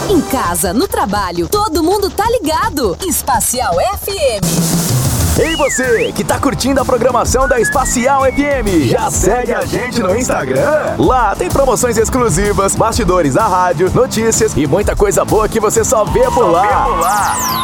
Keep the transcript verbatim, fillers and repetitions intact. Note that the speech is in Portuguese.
Em casa, no trabalho, todo mundo tá ligado. Espacial F M. Ei você, que tá curtindo a programação da Espacial F M, já segue a gente no Instagram? Lá tem promoções exclusivas, bastidores da rádio, notícias e muita coisa boa que você só vê por lá.